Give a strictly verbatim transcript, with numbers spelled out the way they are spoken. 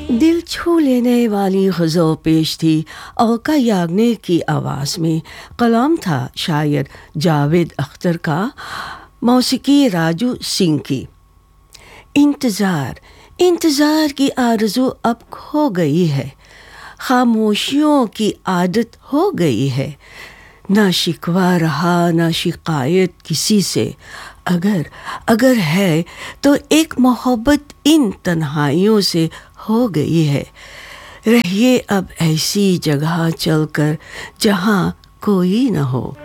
दिल छू लेने वाली गज़ल पेश थी अलका याग्निक की आवाज़ में। कलाम था शायर जावेद अख्तर का, मौसीकी राजू सिंह की। इंतज़ार इंतज़ार की आरज़ू अब खो गई है, खामोशियों की आदत हो गई है। ना शिकवा रहा ना शिकायत किसी से, अगर अगर है तो एक मोहब्बत इन तन्हाइयों से हो गई है। रहिए अब ऐसी जगह चलकर जहाँ कोई न हो।